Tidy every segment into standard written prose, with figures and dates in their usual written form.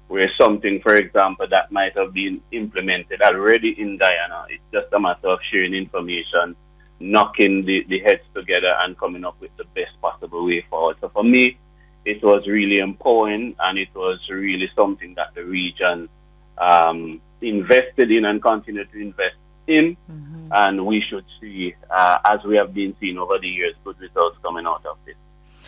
where something, for example, that might have been implemented already in Guyana, it's just a matter of sharing information, knocking the heads together and coming up with the best possible way forward. So for me, it was really empowering, and it was really something that the region invested in and continue to invest in. And we should see, as we have been seeing over the years, good results coming out of this.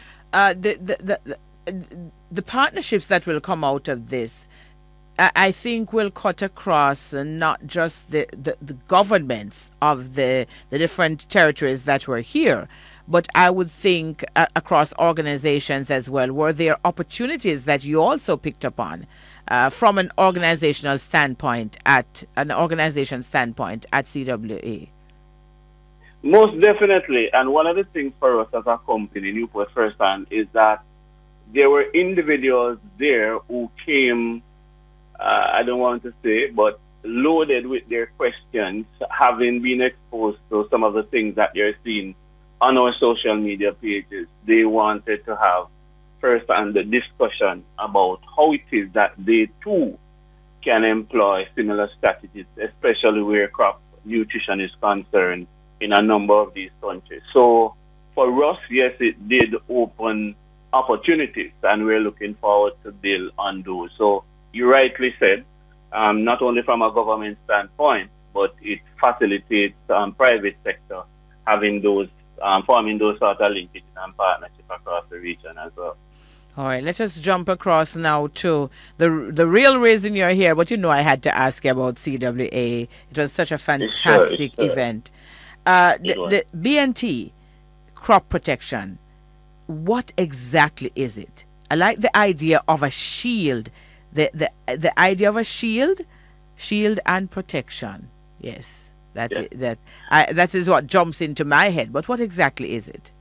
The partnerships that will come out of this, I think, will cut across not just the governments of the different territories that were here, but I would think across organizations as well. Were there opportunities that you also picked up on from an organization standpoint at CWA? Most definitely. And one of the things for us as a company, Newport First Hand, is that there were individuals there who came, I don't want to say, but loaded with their questions, having been exposed to some of the things that you're seeing on our social media pages. They wanted to have first-hand discussion about how it is that they too can employ similar strategies, especially where crop nutrition is concerned in a number of these countries. So for us, yes, it did open opportunities, and we're looking forward to build on those. So you rightly said, not only from a government standpoint, but it facilitates private sector having those, forming those sort of linkages and partnership across the region as well. All right, let us jump across now to the real reason you're here. But I had to ask you about CWA. It was such a fantastic event. The BNT crop protection. What exactly is it? I like the idea of a shield. The idea of a shield and protection. Yes, that is what jumps into my head. But what exactly is it?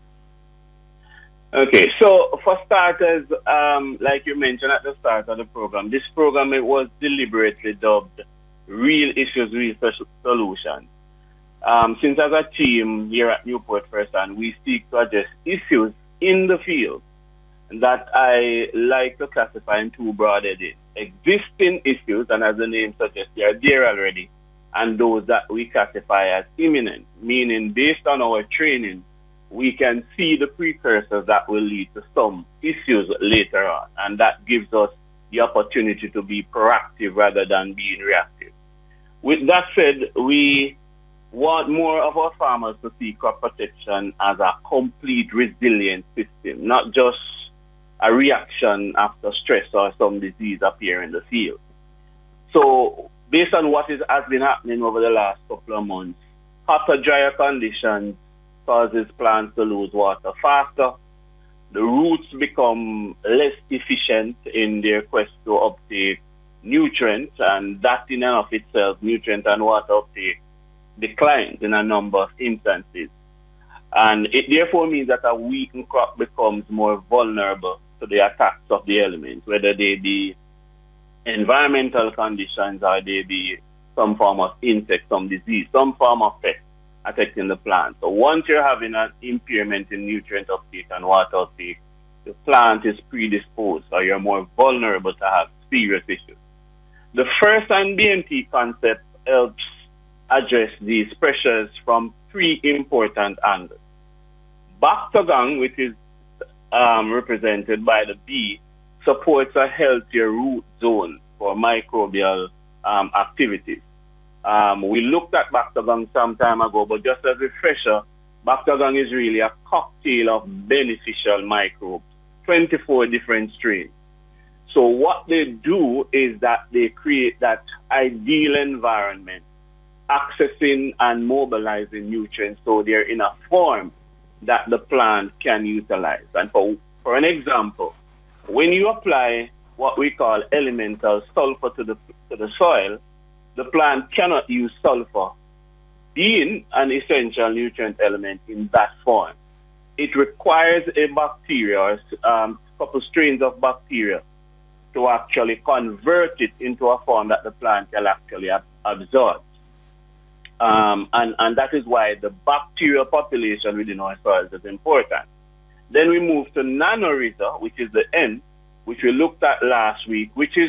Okay, so for starters, like you mentioned at the start of the program, this program, it was deliberately dubbed Real Issues, Real Solutions. Since as a team here at Newport First Hand, we seek to address issues in the field that I like to classify in two broad headings: existing issues, and as the name suggests, they are there already, and those that we classify as imminent, meaning based on our training, we can see the precursors that will lead to some issues later on, and that gives us the opportunity to be proactive rather than being reactive. With that said, we want more of our farmers to see crop protection as a complete resilient system, not just a reaction after stress or some disease appear in the field. So based on what has been happening over the last couple of months, hotter, drier conditions causes plants to lose water faster. The roots become less efficient in their quest to uptake nutrients, and that in and of itself, nutrient and water uptake declines in a number of instances. And it therefore means that a weakened crop becomes more vulnerable to the attacks of the elements, whether they be environmental conditions or they be some form of insect, some disease, some form of pest affecting the plant. So once you're having an impairment in nutrient uptake and water uptake, the plant is predisposed, or you're more vulnerable to have serious issues. The first and BNT concept helps address these pressures from three important angles. Bactogang, which is represented by the B, supports a healthier root zone for microbial activities. We looked at Bactogang some time ago, but just as a refresher, Bactogang is really a cocktail of beneficial microbes, 24 different strains. So what they do is that they create that ideal environment, accessing and mobilizing nutrients so they're in a form that the plant can utilize. And for an example, when you apply what we call elemental sulfur to the soil, the plant cannot use sulfur being an essential nutrient element in that form. It requires a bacteria or a couple strains of bacteria to actually convert it into a form that the plant can actually absorb. And that is why the bacterial population within our soils is important. Then we move to nanorhiza, which is the N, which we looked at last week, which is